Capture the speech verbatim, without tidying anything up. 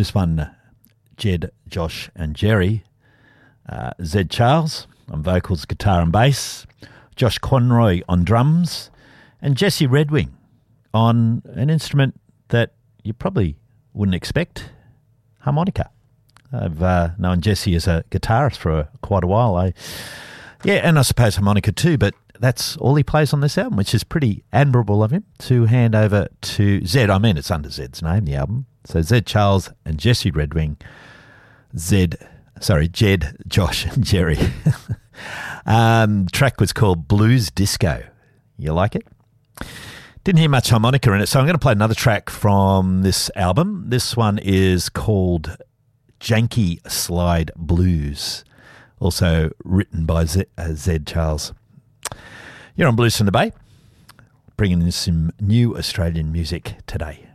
This one, Jed, Josh and Jerry. Uh, Zed Charles on vocals, guitar and bass. Josh Conroy on drums. And Jesse Redwing on an instrument that you probably wouldn't expect, harmonica. I've uh, known Jesse as a guitarist for quite a while. I, yeah, and I suppose harmonica too, but that's all he plays on this album, which is pretty admirable of him to hand over to Zed. I mean, it's under Zed's name, the album. So Zed Charles and Jesse Redwing. Zed, sorry, Jed, Josh and Jerry. um, track was called Blues Disco. You like it? Didn't hear much harmonica in it, so I'm going to play another track from this album. This one is called Janky Slide Blues, also written by Z- uh, Zed Charles. You're on Blues from the Bay, bringing in some new Australian music today.